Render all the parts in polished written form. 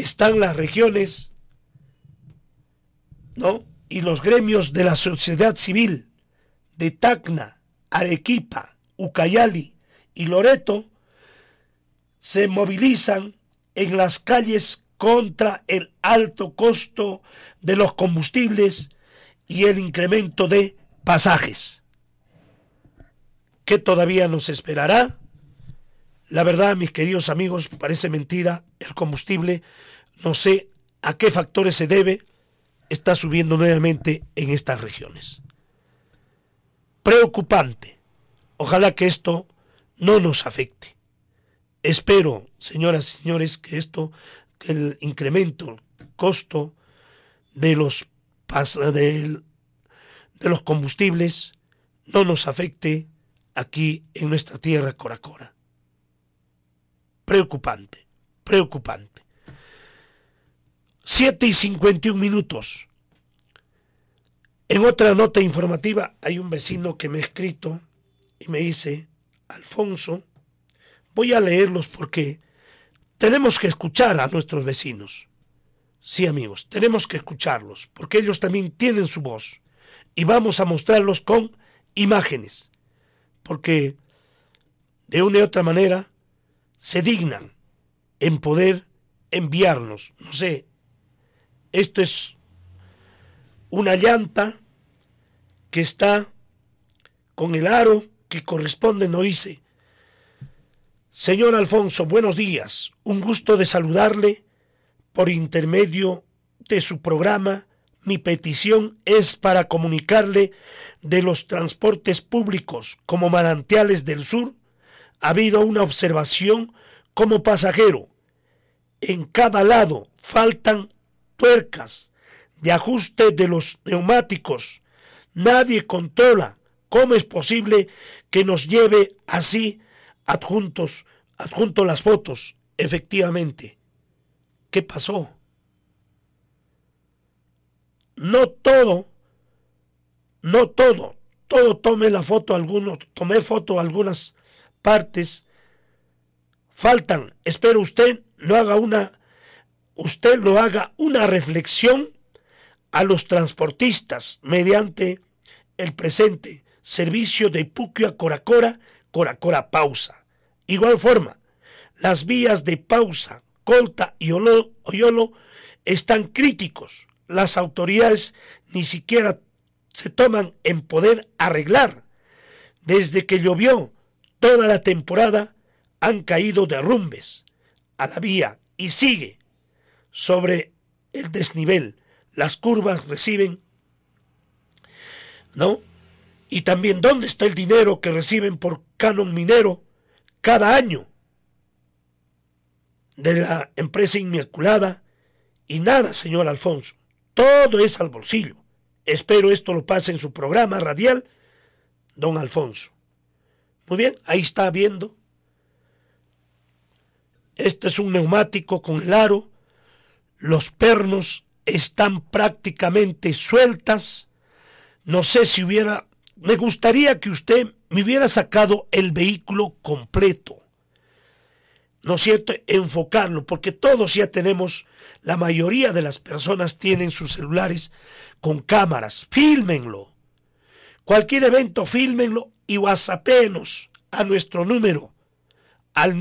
están las regiones, ¿no?, y los gremios de la sociedad civil de Tacna, Arequipa, Ucayali y Loreto se movilizan en las calles contra el alto costo de los combustibles y el incremento de pasajes. ¿Qué todavía nos esperará? La verdad, mis queridos amigos, parece mentira. El combustible, no sé a qué factores se debe, está subiendo nuevamente en estas regiones. Preocupante. Ojalá que esto no nos afecte. Espero, señoras y señores, que el incremento, el costo de los combustibles no nos afecte aquí en nuestra tierra Coracora. Preocupante, preocupante. 7:51. En otra nota informativa hay un vecino que me ha escrito y me dice: Alfonso, voy a leerlos porque tenemos que escuchar a nuestros vecinos. Sí, amigos, tenemos que escucharlos porque ellos también tienen su voz y vamos a mostrarlos con imágenes, porque de una y otra manera se dignan en poder enviarnos, no sé, esto es una llanta que está con el aro que corresponde, nos dice: señor Alfonso, buenos días, un gusto de saludarle por intermedio de su programa. Mi petición es para comunicarle de los transportes públicos como Manantiales del Sur. Ha habido una observación como pasajero. En cada lado faltan tuercas de ajuste de los neumáticos. Nadie controla. ¿Cómo es posible que nos lleve así? Adjunto las fotos. Efectivamente. ¿Qué pasó? No todo, tomé foto a algunas partes, faltan. Espero usted lo haga una reflexión a los transportistas mediante el presente servicio de Puquio a Coracora, Coracora Pausa. Igual forma, las vías de Pausa, Colta y Oyolo están críticos. Las autoridades ni siquiera se toman en poder arreglar. Desde que llovió toda la temporada han caído derrumbes a la vía y sigue sobre el desnivel. Las curvas reciben, ¿no? Y también, ¿dónde está el dinero que reciben por canon minero cada año de la empresa Inmaculada? Y nada, señor Alfonso. Todo es al bolsillo. Espero esto lo pase en su programa radial, don Alfonso. Muy bien, ahí está viendo. Este es un neumático con el aro. Los pernos están prácticamente sueltas. No sé si me gustaría que usted me hubiera sacado el vehículo completo. ¿No es cierto? Enfocarlo, porque todos ya tenemos, la mayoría de las personas tienen sus celulares con cámaras. Fílmenlo. Cualquier evento, fílmenlo y whatsappéenos a nuestro número, al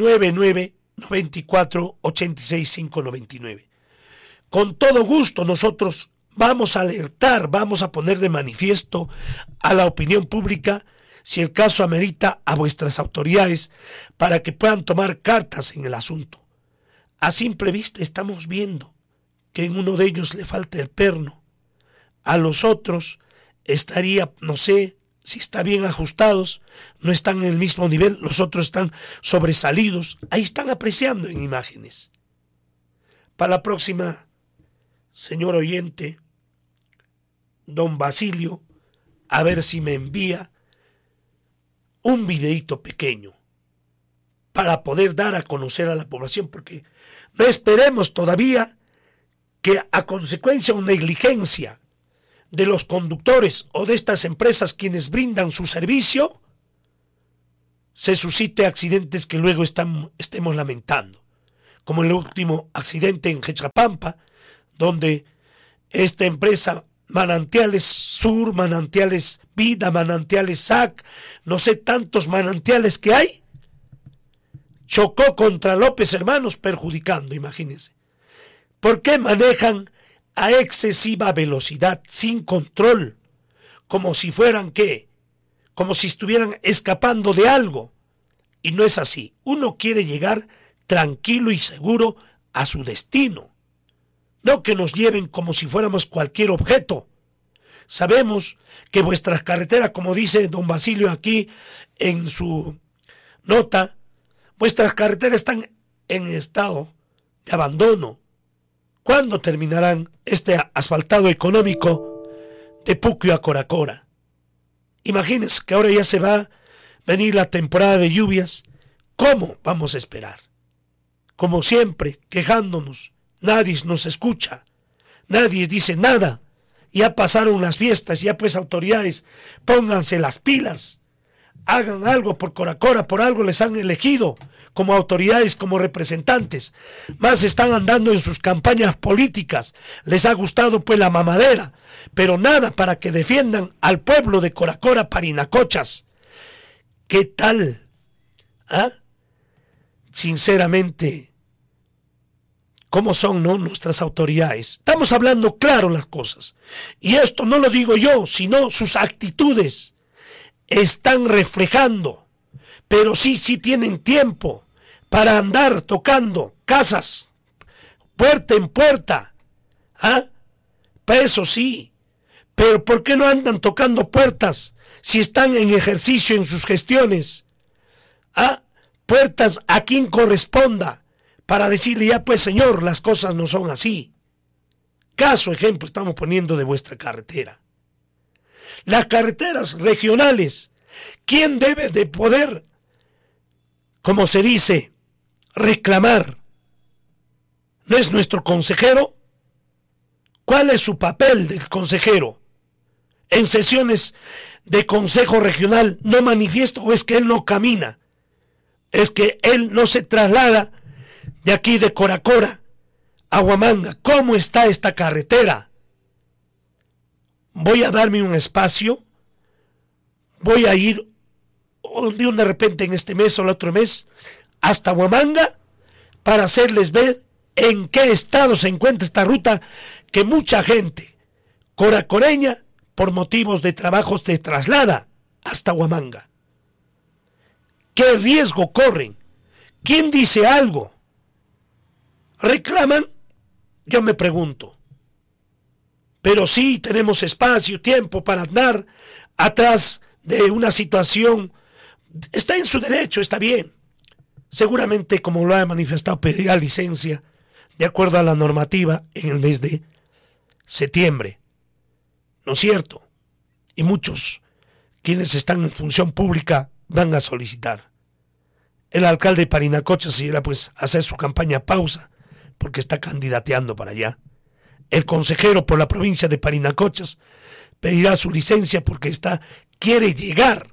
99-94-86-599. Con todo gusto nosotros vamos a alertar, vamos a poner de manifiesto a la opinión pública, si el caso amerita, a vuestras autoridades para que puedan tomar cartas en el asunto. A simple vista estamos viendo que en uno de ellos le falta el perno. A los otros estaría, no sé si está bien ajustados, no están en el mismo nivel, los otros están sobresalidos. Ahí están apreciando en imágenes. Para la próxima, señor oyente, don Basilio, a ver si me envía un videíto pequeño para poder dar a conocer a la población, porque no esperemos todavía que a consecuencia o negligencia de los conductores o de estas empresas quienes brindan su servicio se suscite accidentes que luego estemos lamentando. como el último accidente en Quechapampa, donde esta empresa Manantiales Sur, Manantiales Vida, Manantiales SAC, no sé tantos manantiales que hay, chocó contra López Hermanos, perjudicando, imagínense. ¿Por qué manejan a excesiva velocidad, sin control, como si fueran qué? Como si estuvieran escapando de algo? Y no es así. Uno quiere llegar tranquilo y seguro a su destino. No que nos lleven como si fuéramos cualquier objeto. Sabemos que vuestras carreteras, como dice don Basilio aquí en su nota, vuestras carreteras están en estado de abandono. ¿Cuándo terminarán este asfaltado económico de Puquio a Coracora? Imagínense que ahora ya se va a venir la temporada de lluvias. ¿Cómo vamos a esperar? Como siempre, quejándonos. Nadie nos escucha. Nadie dice nada. Ya pasaron las fiestas, ya pues autoridades, pónganse las pilas. Hagan algo por Coracora, por algo les han elegido como autoridades, como representantes. Más están andando en sus campañas políticas. Les ha gustado pues la mamadera, pero nada para que defiendan al pueblo de Coracora, Parinacochas. ¿Qué tal? ¿Ah? Sinceramente, ¿cómo son, no, nuestras autoridades? Estamos hablando claro las cosas. Y esto no lo digo yo, sino sus actitudes están reflejando. Pero sí tienen tiempo para andar tocando casas, puerta en puerta. ¿Ah? Para eso sí. Pero ¿por qué no andan tocando puertas si están en ejercicio en sus gestiones? ¿Ah? Puertas a quien corresponda para decirle, ya pues señor, las cosas no son así. Caso ejemplo estamos poniendo de vuestra carretera. Las carreteras regionales, ¿quién debe de poder, como se dice, reclamar? ¿No es nuestro consejero? ¿Cuál es su papel del consejero? ¿En sesiones de consejo regional no manifiesta o es que él no camina? ¿Es que él no se traslada de aquí de Coracora a Huamanga? ¿Cómo está esta carretera? Voy a darme un espacio, voy a ir de repente en este mes o el otro mes hasta Huamanga para hacerles ver en qué estado se encuentra esta ruta que mucha gente coracoreña por motivos de trabajos se traslada hasta Huamanga. ¿Qué riesgo corren? ¿Quién dice algo? ¿Reclaman? Yo me pregunto. Pero sí tenemos espacio, tiempo para andar atrás de una situación. Está en su derecho, está bien. Seguramente, como lo ha manifestado, pedirá licencia de acuerdo a la normativa en el mes de septiembre. ¿No es cierto? Y muchos, quienes están en función pública, van a solicitar. El alcalde de Parinacochas irá pues a hacer su campaña pausa porque está candidateando para allá. El consejero por la provincia de Parinacochas pedirá su licencia porque quiere llegar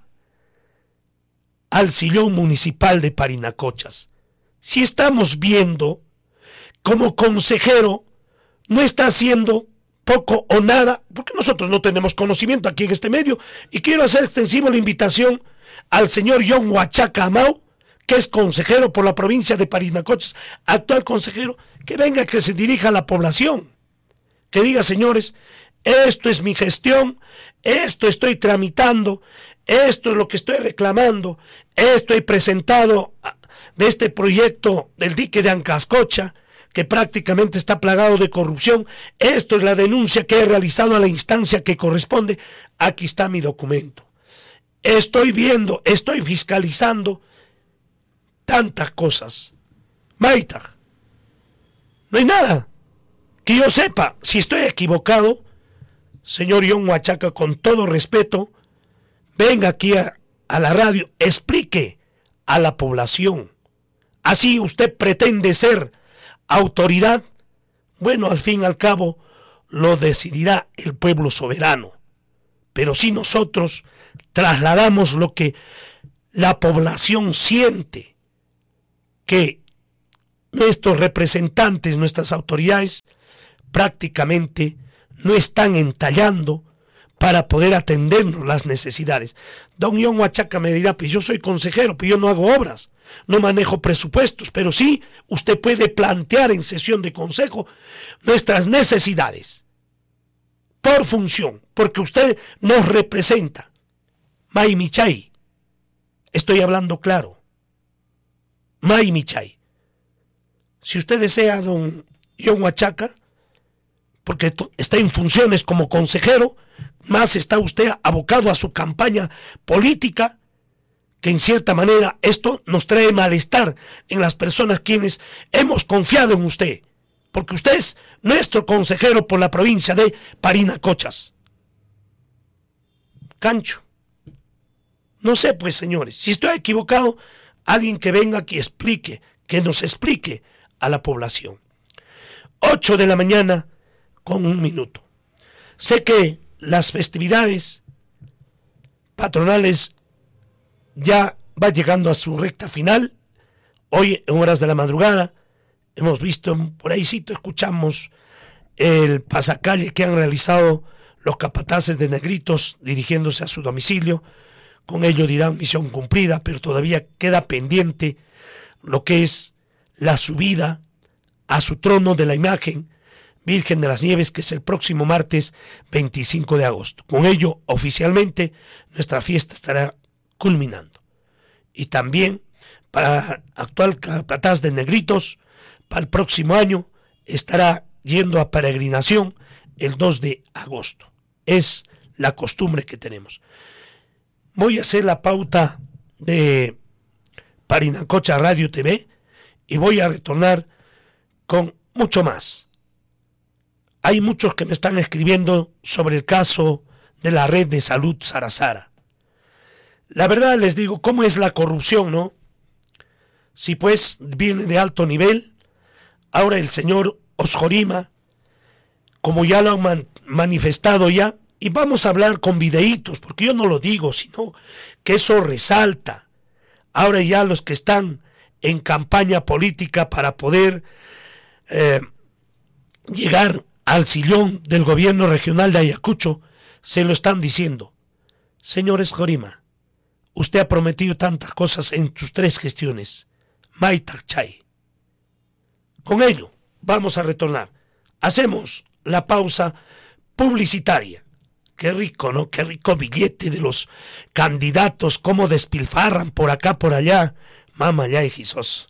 al sillón municipal de Parinacochas. Si estamos viendo como consejero no está haciendo poco o nada, porque nosotros no tenemos conocimiento aquí en este medio, y quiero hacer extensiva la invitación al señor John Huachaca Amau, que es consejero por la provincia de Parinacochas, actual consejero, que venga, que se dirija a la población, que diga, señores, esto es mi gestión, esto estoy tramitando, esto es lo que estoy reclamando, esto he presentado de este proyecto del dique de Ancascocha, que prácticamente está plagado de corrupción, esto es la denuncia que he realizado a la instancia que corresponde, aquí está mi documento. Estoy viendo, estoy fiscalizando tantas cosas. Maita, no hay nada que yo sepa. Si estoy equivocado, señor John Huachaca, con todo respeto, venga aquí a la radio, explique a la población. Así usted pretende ser autoridad. Bueno, al fin y al cabo lo decidirá el pueblo soberano. Pero si nosotros trasladamos lo que la población siente, que nuestros representantes, nuestras autoridades, prácticamente no están entallando para poder atendernos las necesidades. Don John Huachaca me dirá, pues yo soy consejero, pues yo no hago obras, no manejo presupuestos, pero sí, usted puede plantear en sesión de consejo nuestras necesidades por función, porque usted nos representa. May Michay, estoy hablando claro. May Michay. Si usted desea, don John Huachaca, porque está en funciones como consejero, más está usted abocado a su campaña política, que en cierta manera esto nos trae malestar en las personas quienes hemos confiado en usted, porque usted es nuestro consejero por la provincia de Parinacochas. Cancho. No sé, pues, señores, si estoy equivocado, alguien que venga aquí explique, que nos explique a la población. 8 de la mañana con 1 minuto. Sé que las festividades patronales ya va llegando a su recta final. Hoy, en horas de la madrugada, hemos visto por ahí, escuchamos el pasacalle que han realizado los capataces de Negritos dirigiéndose a su domicilio. Con ello dirán misión cumplida, pero todavía queda pendiente lo que es la subida a su trono de la imagen Virgen de las Nieves, que es el próximo martes 25 de agosto. Con ello, oficialmente, nuestra fiesta estará culminando. Y también, para actual capataz de Negritos, para el próximo año, estará yendo a peregrinación el 2 de agosto. Es la costumbre que tenemos. Voy a hacer la pauta de Parinacocha Radio TV y voy a retornar con mucho más. Hay muchos que me están escribiendo sobre el caso de la red de salud Sarasara. La verdad les digo, ¿cómo es la corrupción, no? Si pues viene de alto nivel, ahora el señor Osjorima, como ya lo han manifestado ya, y vamos a hablar con videitos, porque yo no lo digo, sino que eso resalta. Ahora ya los que están en campaña política para poder llegar al sillón del gobierno regional de Ayacucho, se lo están diciendo. Señor Osjorima, usted ha prometido tantas cosas en sus 3 gestiones. Maitachay. Con ello, vamos a retornar. Hacemos la pausa publicitaria. Qué rico, ¿no? Qué rico billete de los candidatos, cómo despilfarran por acá, por allá. Mamá, ya, hijisos.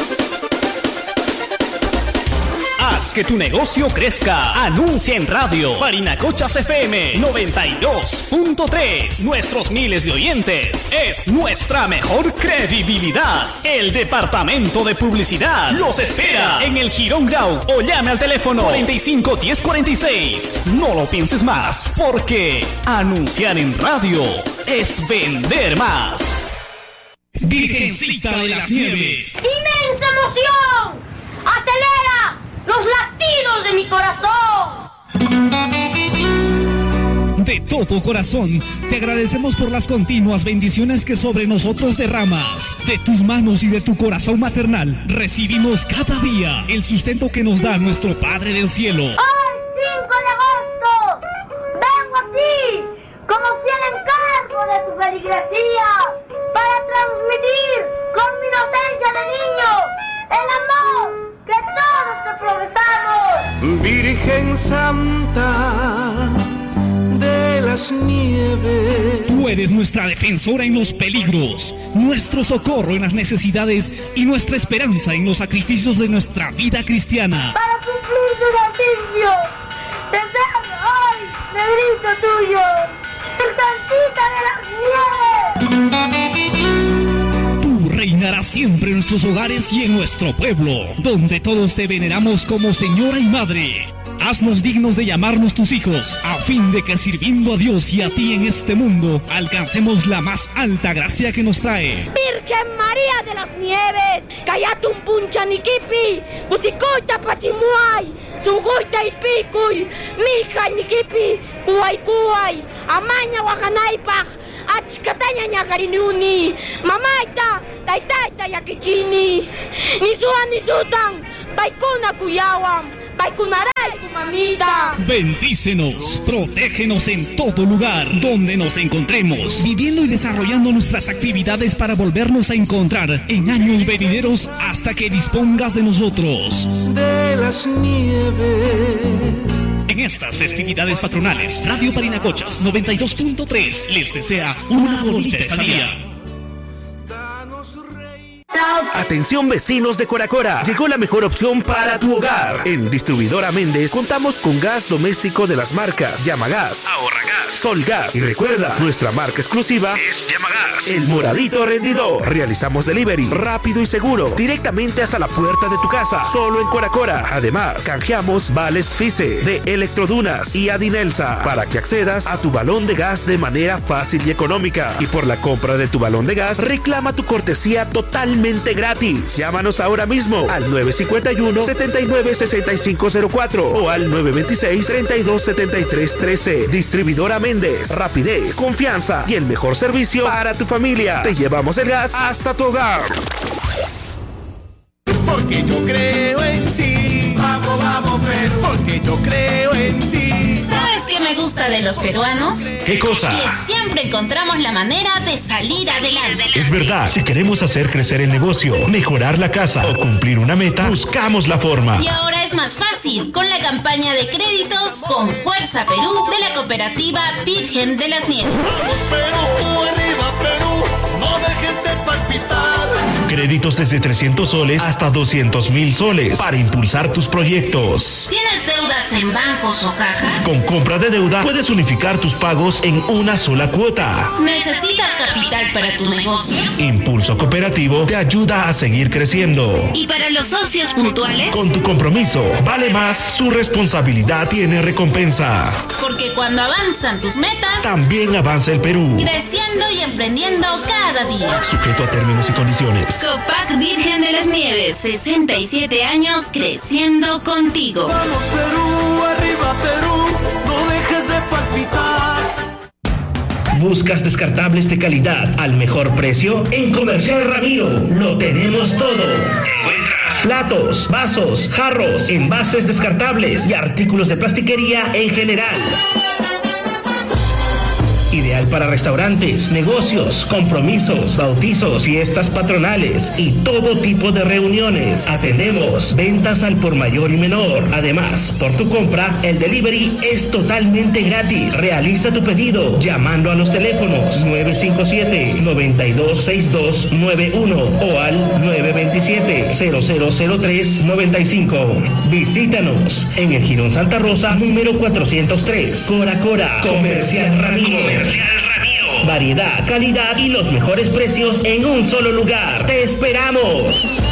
Haz que tu negocio crezca. Anuncia en radio. Parinacochas FM 92.3. Nuestros miles de oyentes es nuestra mejor credibilidad. El departamento de publicidad los espera en el Girón Grau o llame al teléfono 45 10 46. No lo pienses más, porque anunciar en radio es vender más. Virgencita de las Nieves. ¡Inmensa emoción! ¡Acelera los latidos de mi corazón! De todo corazón, te agradecemos por las continuas bendiciones que sobre nosotros derramas. De tus manos y de tu corazón maternal, recibimos cada día el sustento que nos da nuestro Padre del Cielo. Hoy, 5 de agosto, vengo a ti como fiel encargo de tu feligresía para transmitir con mi inocencia de niño el amor que todos te profesamos. Virgen Santa de las Nieves, Tú eres nuestra defensora en los peligros, nuestro socorro en las necesidades y nuestra esperanza en los sacrificios de nuestra vida cristiana. Para cumplir tu designio, te entrego hoy, negrito tuyo, Virgencita de las Nieves. Tú reinarás siempre en nuestros hogares y en nuestro pueblo, donde todos te veneramos como Señora y Madre. Haznos dignos de llamarnos tus hijos, a fin de que sirviendo a Dios y a ti en este mundo, alcancemos la más alta gracia que nos trae. Virgen María de las Nieves, Cayatum Punchaniquipi, Usicoita Pachimuay, Sugoita Ipicuy, Mija Niquipi, Kuay, Amaña Guajanaipaj, Kataña ñacarinuni, mamaita, taitaita yakichini, ni suan ni sutan, paikuna kuyawan. Mamita. Bendícenos, protégenos en todo lugar donde nos encontremos, viviendo y desarrollando nuestras actividades para volvernos a encontrar en años venideros hasta que dispongas de nosotros. De las nieves. En estas festividades patronales, Radio Parinacochas 92.3 les desea una bonita estadía. Atención vecinos de Coracora, llegó la mejor opción para tu hogar. En Distribuidora Méndez contamos con gas doméstico de las marcas Yamagas, Ahorragas, Solgas y recuerda, nuestra marca exclusiva es Yamagas, el moradito rendidor. Realizamos delivery rápido y seguro directamente hasta la puerta de tu casa, solo en Coracora. Además, canjeamos vales FICE de Electrodunas y Adinelsa para que accedas a tu balón de gas de manera fácil y económica. Y por la compra de tu balón de gas, reclama tu cortesía totalmente gratis. Llámanos ahora mismo al 951-796504 o al 926-327313. Distribuidora Méndez. Rapidez, confianza y el mejor servicio para tu familia. Te llevamos el gas hasta tu hogar. Porque yo creo en ti. Vamos, vamos, Perú. Porque yo creo en ti. ¿Sabes qué me gusta de los peruanos? ¿Qué cosa? Que siempre encontramos la manera de salir adelante. Es verdad, si queremos hacer crecer el negocio, mejorar la casa o cumplir una meta, buscamos la forma. Y ahora es más fácil con la campaña de créditos con Fuerza Perú de la cooperativa Virgen de las Nieves. Vamos, Perú, arriba, Perú. No dejes de palpitar. Créditos desde 300 soles hasta 200,000 soles para impulsar tus proyectos. ¿Tienes deudas en bancos o cajas? Con compra de deuda puedes unificar tus pagos en una sola cuota. ¿Necesitas capital para tu negocio? Impulso Cooperativo te ayuda a seguir creciendo. ¿Y para los socios puntuales? Con tu compromiso vale más, su responsabilidad tiene recompensa. Porque cuando avanzan tus metas, también avanza el Perú. Creciendo y emprendiendo cada día. Sujeto a términos y condiciones. Copac Virgen de las Nieves, 67 años creciendo contigo. Vamos, Perú, arriba, Perú. No dejes de palpitar. ¿Buscas descartables de calidad al mejor precio? En Comercial Ramiro lo tenemos todo. Encuentras platos, vasos, jarros, envases descartables y artículos de plastiquería en general. Ideal para restaurantes, negocios, compromisos, bautizos, fiestas patronales y todo tipo de reuniones. Atendemos ventas al por mayor y menor. Además, por tu compra, el delivery es totalmente gratis. Realiza tu pedido llamando a los teléfonos 957-926291 o al 927-000395. Visítanos en el Jirón Santa Rosa, número 403, Coracora. Comercial Ramiro. Variedad, calidad y los mejores precios en un solo lugar. ¡Te esperamos!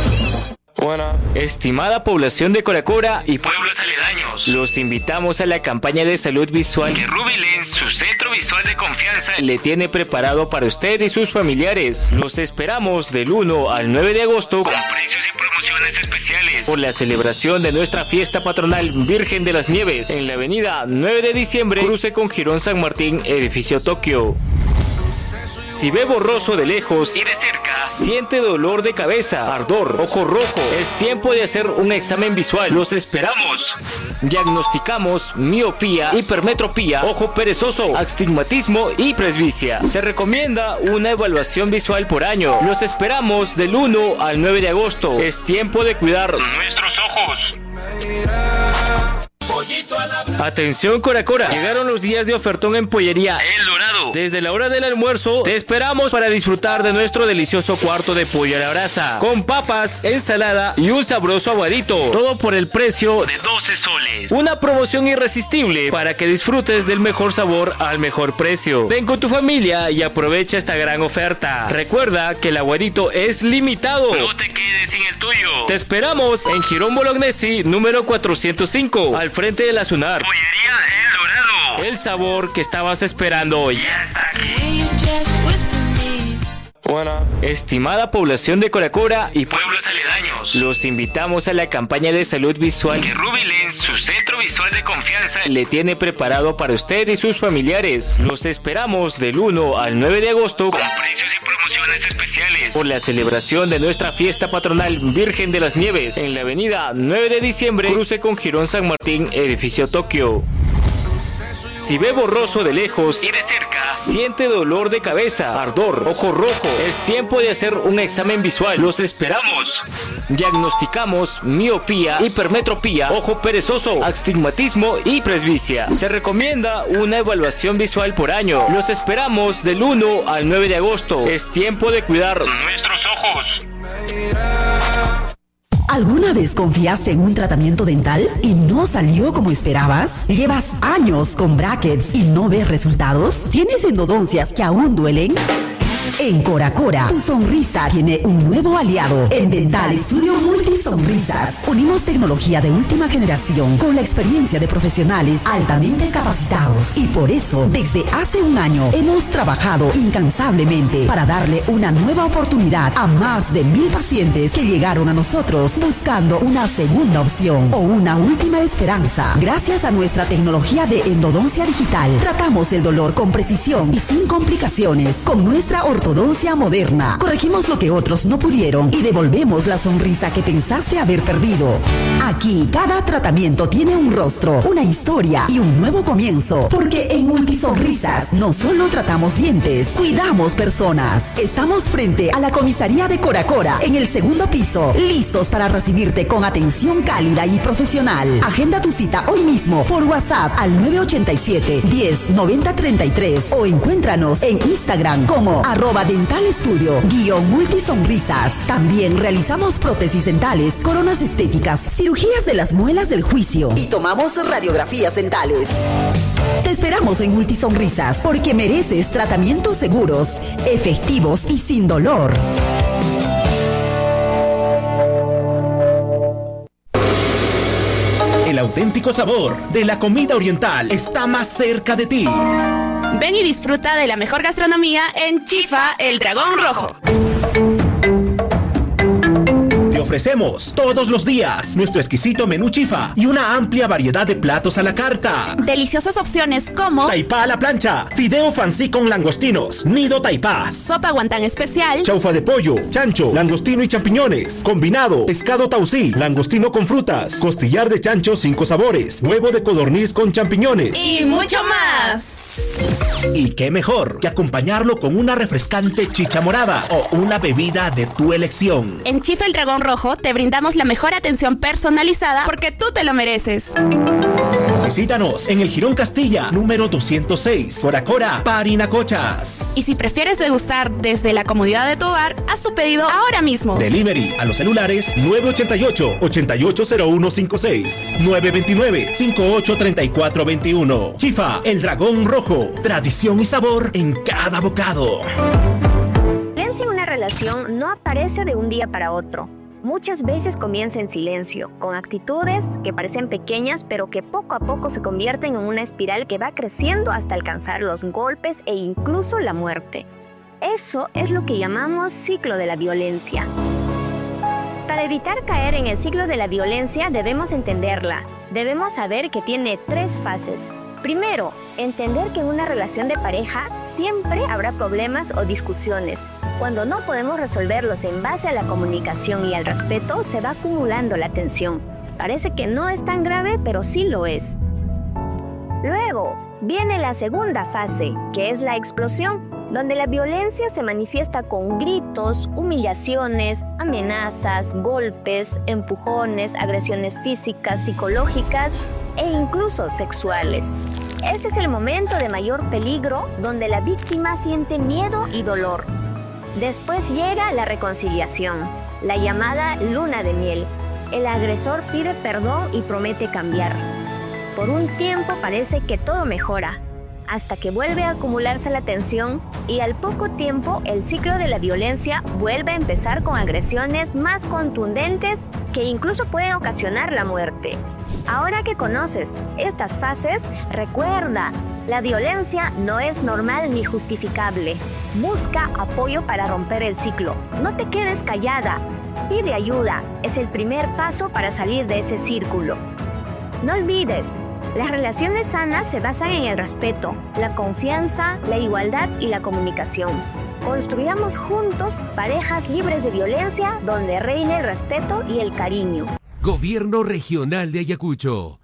Estimada población de Coracora y pueblos aledaños, los invitamos a la campaña de salud visual que Rubilens, su centro visual de confianza, le tiene preparado para usted y sus familiares. Los esperamos del 1 al 9 de agosto con precios y promociones especiales por la celebración de nuestra fiesta patronal Virgen de las Nieves en la avenida 9 de diciembre, cruce con Jirón San Martín, edificio Tokio. Si ve borroso de lejos y de cerca, siente dolor de cabeza, ardor, ojo rojo, es tiempo de hacer un examen visual. Los esperamos. Diagnosticamos miopía, hipermetropía, ojo perezoso, astigmatismo y presbicia. Se recomienda una evaluación visual por año. Los esperamos del 1 al 9 de agosto. Es tiempo de cuidar nuestros ojos. Atención Coracora, llegaron los días de ofertón en Pollería El Dorado. Desde la hora del almuerzo te esperamos para disfrutar de nuestro delicioso cuarto de pollo a la brasa, con papas, ensalada y un sabroso aguadito, todo por el precio de 12 soles. Una promoción irresistible para que disfrutes del mejor sabor al mejor precio. Ven con tu familia y aprovecha esta gran oferta. Recuerda que el aguadito es limitado. No te quedes sin el tuyo. Te esperamos en Jirón Bolognesi, número 405, al frente de la SUNAR. Pollería El Dorado. El sabor que estabas esperando hoy. Ya está aquí. Estimada población de Coracora y pueblos aledaños, aledaños. Los invitamos a la campaña de salud visual que Ruby Lens, su centro visual de confianza, le tiene preparado para usted y sus familiares. Los esperamos del 1 al 9 de agosto con precios y promociones especiales por la celebración de nuestra fiesta patronal Virgen de las Nieves en la avenida 9 de diciembre, cruce con Jirón San Martín, edificio Tokio. Si ve borroso de lejos y de cerca, siente dolor de cabeza, ardor, ojo rojo, es tiempo de hacer un examen visual. Los esperamos. Diagnosticamos miopía, hipermetropía, ojo perezoso, astigmatismo y presbicia. Se recomienda una evaluación visual por año. Los esperamos del 1 al 9 de agosto. Es tiempo de cuidar nuestros ojos. ¿Alguna vez confiaste en un tratamiento dental y no salió como esperabas? ¿Llevas años con brackets y no ves resultados? ¿Tienes endodoncias que aún duelen? En Cora Cora, tu sonrisa tiene un nuevo aliado. En Dental Studio Multisonrisas, unimos tecnología de última generación con la experiencia de profesionales altamente capacitados. Y por eso, desde hace un año, hemos trabajado incansablemente para darle una nueva oportunidad a más de 1,000 pacientes que llegaron a nosotros buscando una segunda opción o una última esperanza. Gracias a nuestra tecnología de endodoncia digital, tratamos el dolor con precisión y sin complicaciones. Con nuestra ortodoncia moderna, corregimos lo que otros no pudieron y devolvemos la sonrisa que pensaste haber perdido. Aquí, cada tratamiento tiene un rostro, una historia y un nuevo comienzo, porque en Multisonrisas no solo tratamos dientes, cuidamos personas. Estamos frente a la comisaría de Cora Cora, en el 2º piso, listos para recibirte con atención cálida y profesional. Agenda tu cita hoy mismo por WhatsApp al 987 10 90 33 o encuéntranos en Instagram como @Dental Studio _Multisonrisas. También realizamos prótesis dentales, coronas estéticas, cirugías de las muelas del juicio y tomamos radiografías dentales. Te esperamos en Multisonrisas porque mereces tratamientos seguros, efectivos y sin dolor. El auténtico sabor de la comida oriental está más cerca de ti. Ven y disfruta de la mejor gastronomía en Chifa, el Dragón Rojo. Te ofrecemos todos los días nuestro exquisito menú Chifa y una amplia variedad de platos a la carta. Deliciosas opciones como taipá a la plancha, fideo fancy con langostinos, nido taipá, sopa guantán especial, chaufa de pollo, chancho, langostino y champiñones, combinado, pescado tausí, langostino con frutas, costillar de chancho 5 sabores, huevo de codorniz con champiñones y mucho más. Y qué mejor que acompañarlo con una refrescante chicha morada o una bebida de tu elección. En Chifa el Dragón Rojo te brindamos la mejor atención personalizada porque tú te lo mereces. Visítanos en el Jirón Castilla, número 206, Cora Cora, Parinacochas. Y si prefieres degustar desde la comodidad de tu hogar, haz tu pedido ahora mismo. Delivery a los celulares 988-880156, 929-583421. Chifa, el Dragón Rojo, tradición y sabor en cada bocado. La violencia en una relación no aparece de un día para otro. Muchas veces comienza en silencio, con actitudes que parecen pequeñas pero que poco a poco se convierten en una espiral que va creciendo hasta alcanzar los golpes e incluso la muerte. Eso es lo que llamamos ciclo de la violencia. Para evitar caer en el ciclo de la violencia debemos entenderla. Debemos saber que tiene 3 fases. Primero, entender que en una relación de pareja siempre habrá problemas o discusiones. Cuando no podemos resolverlos en base a la comunicación y al respeto, se va acumulando la tensión. Parece que no es tan grave, pero sí lo es. Luego, viene la segunda fase, que es la explosión, donde la violencia se manifiesta con gritos, humillaciones, amenazas, golpes, empujones, agresiones físicas, psicológicas e incluso sexuales. Este es el momento de mayor peligro, donde la víctima siente miedo y dolor. Después llega la reconciliación, la llamada luna de miel. El agresor pide perdón y promete cambiar. Por un tiempo parece que todo mejora, hasta que vuelve a acumularse la tensión y al poco tiempo el ciclo de la violencia vuelve a empezar con agresiones más contundentes que incluso pueden ocasionar la muerte. Ahora que conoces estas fases, recuerda, la violencia no es normal ni justificable. Busca apoyo para romper el ciclo. No te quedes callada. Pide ayuda, es el primer paso para salir de ese círculo. No olvides, las relaciones sanas se basan en el respeto, la confianza, la igualdad y la comunicación. Construyamos juntos parejas libres de violencia donde reine el respeto y el cariño. Gobierno Regional de Ayacucho.